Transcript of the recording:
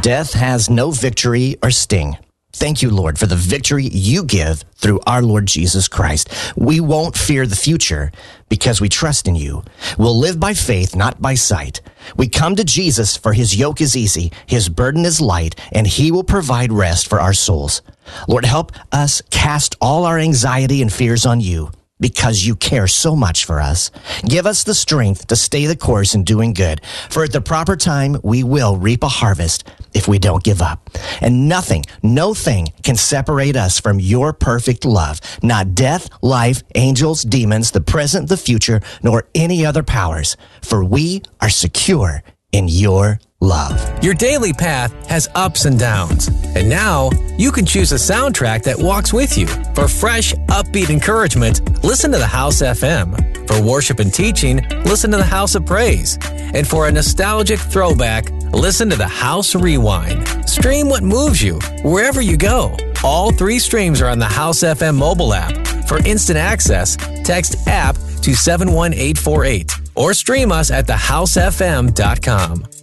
Death has no victory or sting. Thank you, Lord, for the victory you give through our Lord Jesus Christ. We won't fear the future because we trust in you. We'll live by faith, not by sight. We come to Jesus for his yoke is easy, his burden is light, and he will provide rest for our souls. Lord, help us cast all our anxiety and fears on you because you care so much for us. Give us the strength to stay the course in doing good, for at the proper time we will reap a harvest if we don't give up. And nothing, no thing can separate us from your perfect love. Not death, life, angels, demons, the present, the future, nor any other powers, for we are secure in your love. Your daily path has ups and downs, and now you can choose a soundtrack that walks with you. For fresh, upbeat encouragement, listen to the House FM. For worship and teaching, listen to the House of Praise. And for a nostalgic throwback, listen to the House Rewind. Stream what moves you wherever you go. All 3 streams are on the House FM mobile app. For instant access, text APP to 71848 or stream us at thehousefm.com.